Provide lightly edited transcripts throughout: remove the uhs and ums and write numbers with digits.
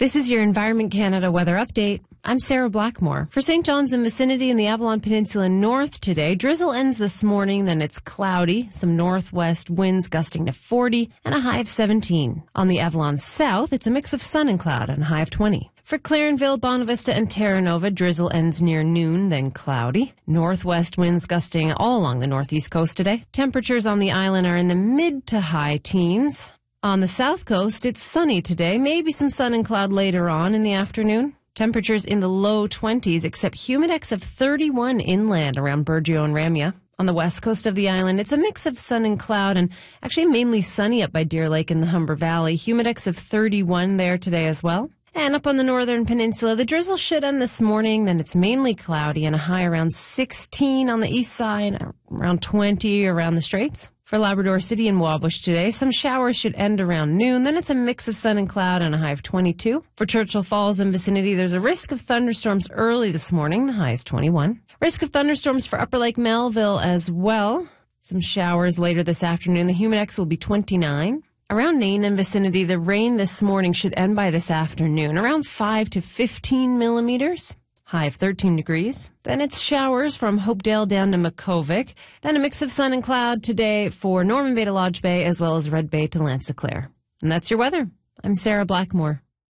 This is your Environment Canada weather update. I'm Sarah Blackmore. For St. John's and vicinity in the Avalon Peninsula north today, drizzle ends this morning, then it's cloudy, some northwest winds gusting to 40 and a high of 17. On the Avalon south, it's a mix of sun and cloud and a high of 20. For Clarenville, Bonavista, and Terra Nova, drizzle ends near noon, then cloudy. Northwest winds gusting all along the northeast coast today. Temperatures on the island are in the mid to high teens. On the south coast, it's sunny today, maybe some sun and cloud later on in the afternoon. Temperatures in the low 20s, except humidex of 31 inland around Burgeo and Ramia. On the west coast of the island, it's a mix of sun and cloud, and actually mainly sunny up by Deer Lake in the Humber Valley. Humidex of 31 there today as well. And up on the northern peninsula, the drizzle should end this morning, then it's mainly cloudy and a high around 16 on the east side, around 20 around the Straits. For Labrador City and Wabush today, some showers should end around noon. Then it's a mix of sun and cloud and a high of 22. For Churchill Falls and vicinity, there's a risk of thunderstorms early this morning. The high is 21. Risk of thunderstorms for Upper Lake Melville as well. Some showers later this afternoon. The humidex will be 29. Around Nain and vicinity, the rain this morning should end by this afternoon, around 5 to 15 millimeters. High of 13 degrees. Then it's showers from Hopedale down to Makkovik. Then a mix of sun and cloud today for Norman Bay to Lodge Bay as well as Red Bay to Lanziclare. And that's your weather. I'm Sarah Blackmore.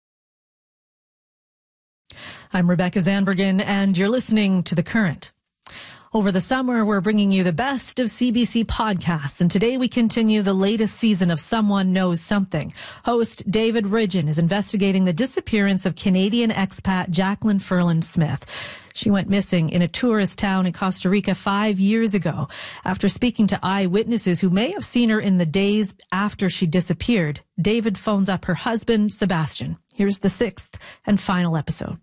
I'm Rebecca Zandbergen, and you're listening to The Current. Over the summer, we're bringing you the best of CBC podcasts, and today we continue the latest season of Someone Knows Something. Host David Ridgen is investigating the disappearance of Canadian expat Jacqueline Ferland Smith. She went missing in a tourist town in Costa Rica 5 years ago. After speaking to eyewitnesses who may have seen her in the days after she disappeared, David phones up her husband, Sebastian. Here's the 6th and final episode.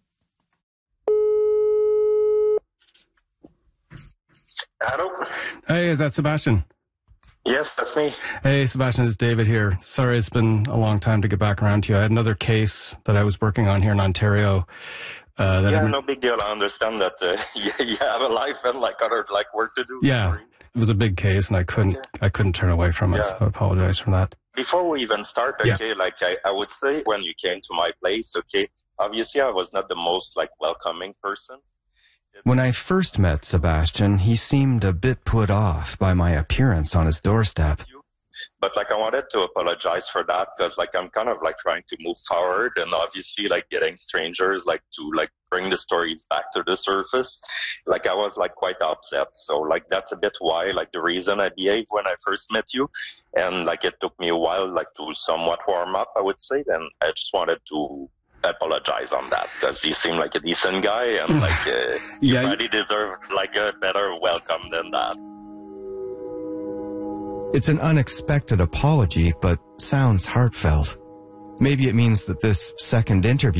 Hello? Hey, is that Sebastian? Yes, that's me. Hey, Sebastian, it's David here. Sorry, it's been a long time to get back around to you. I had another case that I was working on here in Ontario. No big deal. I understand that you have a life and other work to do. Yeah, it was a big case, and I couldn't turn away from it. So I apologize for that. Before we even start, I would say when you came to my place, obviously I was not the most welcoming person. When I first met Sebastian, he seemed a bit put off by my appearance on his doorstep. But I wanted to apologize for that because I'm kind of trying to move forward, and obviously getting strangers to bring the stories back to the surface. I was quite upset. So that's a bit why the reason I behaved when I first met you, and it took me a while to somewhat warm up, I would say. Then I just wanted to apologize on that because you seem like a decent guy, and you really deserve a better welcome than that. It's an unexpected apology, but sounds heartfelt. Maybe it means that this second interview